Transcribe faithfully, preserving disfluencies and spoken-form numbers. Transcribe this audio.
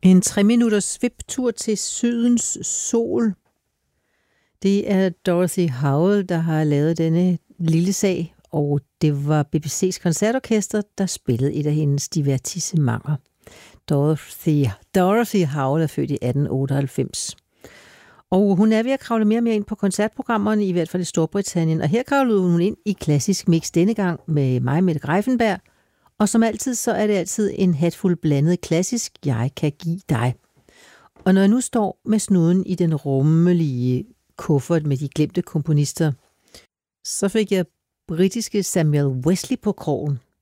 En tre minutters sviptur til sydens sol. Det er Dorothy Howell, der har lavet denne lille sag, og det var B B C's koncertorkester, der spillede et af hendes divertissementer. Dorothy, Dorothy Howell er født i atten otteoghalvfems. Og hun er ved at kravle mere og mere ind på koncertprogrammerne, i hvert fald i Storbritannien. Og her kravlede hun ind i klassisk mix denne gang med mig, Mette Greiffenberg. Og som altid, så er det altid en hatfuld blandet klassisk, jeg kan give dig. Og når jeg nu står med snuden i den rummelige kuffert med de glemte komponister, så fik jeg britiske Samuel Wesley på krogen.